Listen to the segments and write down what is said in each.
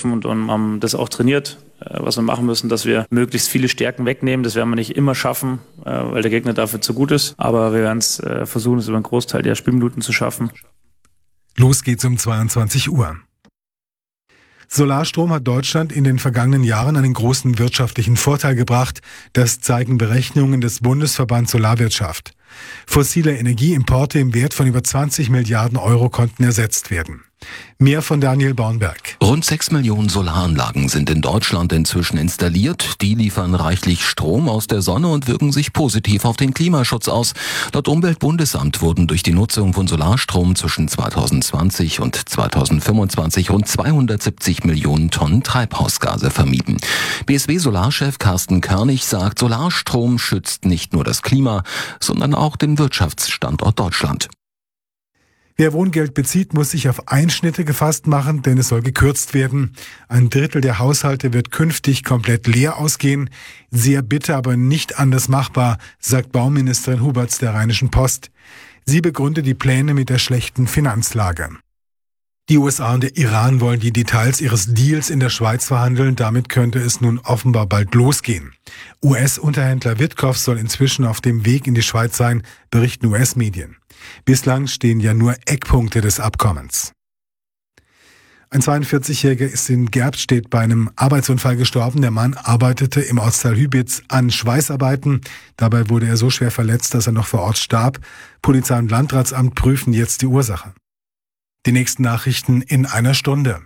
gerufen und haben das auch trainiert, was wir machen müssen, dass wir möglichst viele Stärken wegnehmen. Das werden wir nicht immer schaffen, weil der Gegner dafür zu gut ist. Aber wir werden es versuchen, es über einen Großteil der Spielminuten zu schaffen. Los geht's um 22 Uhr. Solarstrom hat Deutschland in den vergangenen Jahren einen großen wirtschaftlichen Vorteil gebracht. Das zeigen Berechnungen des Bundesverbands Solarwirtschaft. Fossile Energieimporte im Wert von über 20 Milliarden Euro konnten ersetzt werden. Mehr von Daniel Bornberg. Rund 6 Millionen Solaranlagen sind in Deutschland inzwischen installiert. Die liefern reichlich Strom aus der Sonne und wirken sich positiv auf den Klimaschutz aus. Laut Umweltbundesamt wurden durch die Nutzung von Solarstrom zwischen 2020 und 2025 rund 270 Millionen Tonnen Treibhausgase vermieden. BSW-Solarchef Carsten Körnig sagt, Solarstrom schützt nicht nur das Klima, sondern auch den Wirtschaftsstandort Deutschland. Wer Wohngeld bezieht, muss sich auf Einschnitte gefasst machen, denn es soll gekürzt werden. 1/3 der Haushalte wird künftig komplett leer ausgehen. Sehr bitter, aber nicht anders machbar, sagt Bauministerin Huberts der Rheinischen Post. Sie begründet die Pläne mit der schlechten Finanzlage. Die USA und der Iran wollen die Details ihres Deals in der Schweiz verhandeln. Damit könnte es nun offenbar bald losgehen. US-Unterhändler Witkoff soll inzwischen auf dem Weg in die Schweiz sein, berichten US-Medien. Bislang stehen ja nur Eckpunkte des Abkommens. Ein 42-Jähriger ist in Gerbstedt bei einem Arbeitsunfall gestorben. Der Mann arbeitete im Ortsteil Hübitz an Schweißarbeiten. Dabei wurde er so schwer verletzt, dass er noch vor Ort starb. Polizei und Landratsamt prüfen jetzt die Ursache. Die nächsten Nachrichten in einer Stunde.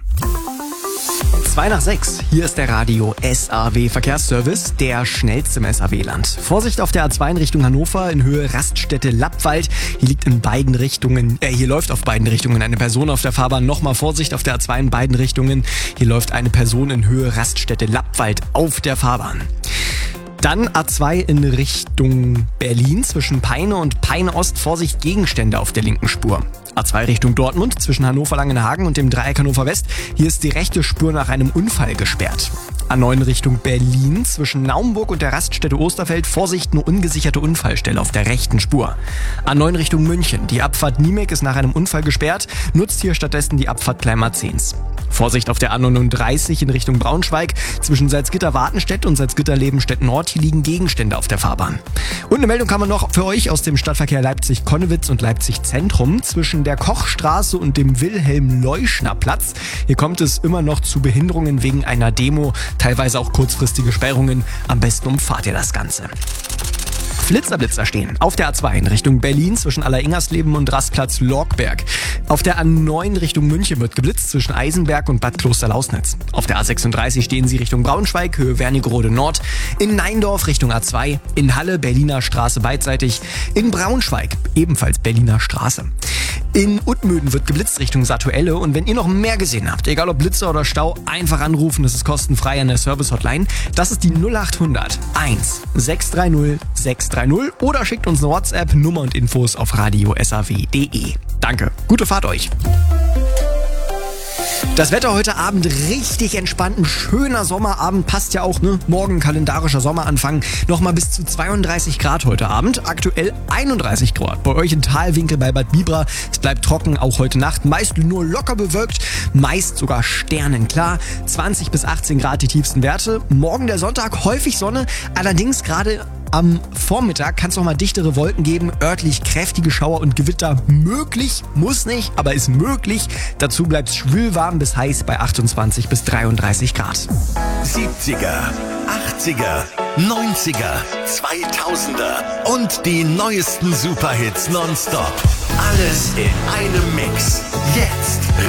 5:02. Hier ist der Radio SAW Verkehrsservice, der schnellste im SAW-Land. Vorsicht auf der A2 in Richtung Hannover in Höhe Raststätte Lappwald. Hier läuft auf beiden Richtungen eine Person auf der Fahrbahn. Nochmal Vorsicht auf der A2 in beiden Richtungen. Hier läuft eine Person in Höhe Raststätte Lappwald auf der Fahrbahn. Dann A2 in Richtung Berlin zwischen Peine und Peine Ost. Vorsicht, Gegenstände auf der linken Spur. A2 Richtung Dortmund zwischen Hannover-Langenhagen und dem Dreieck Hannover West. Hier ist die rechte Spur nach einem Unfall gesperrt. A9 Richtung Berlin zwischen Naumburg und der Raststätte Osterfeld. Vorsicht, eine ungesicherte Unfallstelle auf der rechten Spur. A9 Richtung München. Die Abfahrt Niemek ist nach einem Unfall gesperrt. Nutzt hier stattdessen die Abfahrt Kleinmarzens. Vorsicht auf der A39 in Richtung Braunschweig. Zwischen Salzgitter-Wartenstedt und Salzgitter-Lebenstedt-Nord. Hier liegen Gegenstände auf der Fahrbahn. Und eine Meldung haben wir noch für euch aus dem Stadtverkehr Leipzig-Konnewitz und Leipzig-Zentrum. Zwischen der Kochstraße und dem Wilhelm-Leuschner-Platz. Hier kommt es immer noch zu Behinderungen wegen einer Demo. Teilweise auch kurzfristige Sperrungen. Am besten umfahrt ihr das Ganze. Blitzer stehen. Auf der A2 in Richtung Berlin zwischen Aller-Ingersleben und Rastplatz Lorkberg. Auf der A9 Richtung München wird geblitzt zwischen Eisenberg und Bad Klosterlausnitz. Auf der A36 stehen sie Richtung Braunschweig, Höhe Wernigerode Nord. In Neindorf Richtung A2. In Halle Berliner Straße beidseitig. In Braunschweig ebenfalls Berliner Straße. In Udmüden wird geblitzt Richtung Satuelle. Und wenn ihr noch mehr gesehen habt, egal ob Blitzer oder Stau, einfach anrufen. Das ist kostenfrei an der Service-Hotline. Das ist die 0800 1 630 630 oder schickt uns eine WhatsApp, Nummer und Infos auf radiosaw.de. Danke, gute Fahrt euch. Das Wetter heute Abend richtig entspannt, ein schöner Sommerabend, passt ja auch, ne? Morgen kalendarischer Sommeranfang, nochmal bis zu 32 Grad heute Abend, aktuell 31 Grad. Bei euch in Talwinkel bei Bad Bibra, es bleibt trocken, auch heute Nacht, meist nur locker bewölkt, meist sogar sternenklar, 20 bis 18 Grad die tiefsten Werte. Morgen der Sonntag, häufig Sonne, allerdings gerade am Vormittag kann es noch mal dichtere Wolken geben, örtlich kräftige Schauer und Gewitter möglich, muss nicht, aber ist möglich. Dazu bleibt es schwülwarm bis heiß bei 28 bis 33 Grad. 70er, 80er, 90er, 2000er und die neuesten Superhits nonstop. Alles in einem Mix. Jetzt